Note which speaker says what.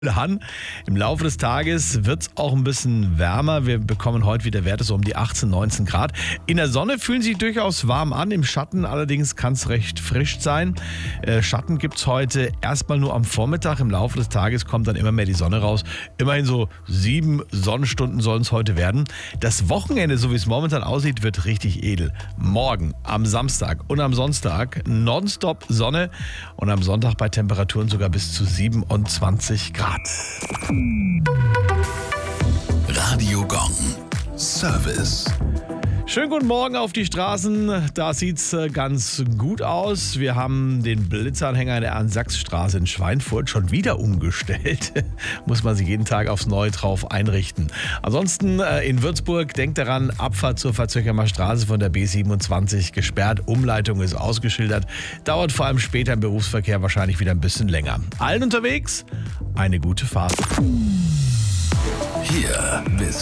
Speaker 1: an. Im Laufe des Tages wird es auch ein bisschen wärmer. Wir bekommen heute wieder Werte so um die 18, 19 Grad. In der Sonne fühlen sie durchaus warm an. Im Schatten allerdings kann es recht frisch sein. Schatten gibt es heute erstmal nur am Vormittag. Im Laufe des Tages kommt dann immer mehr die Sonne raus. Immerhin so 7 Sonnenstunden sollen es heute werden. Das Wochenende, so wie es momentan aussieht, wird richtig edel. Morgen, am Samstag und am Sonntag nonstop Sonne und am Sonntag bei Temperaturen sogar bis zu 27 Grad.
Speaker 2: Radio Gong. Service.
Speaker 1: Schönen guten Morgen auf die Straßen. Da sieht's ganz gut aus. Wir haben den Blitzanhänger in der Ernst-Sachs-Straße in Schweinfurt schon wieder umgestellt. Muss man sich jeden Tag aufs Neue drauf einrichten. Ansonsten in Würzburg, denkt daran, Abfahrt zur Verzögermer Straße von der B27 gesperrt. Umleitung ist ausgeschildert. Dauert vor allem später im Berufsverkehr wahrscheinlich wieder ein bisschen länger. Allen unterwegs eine gute Fahrt.
Speaker 2: Hier bis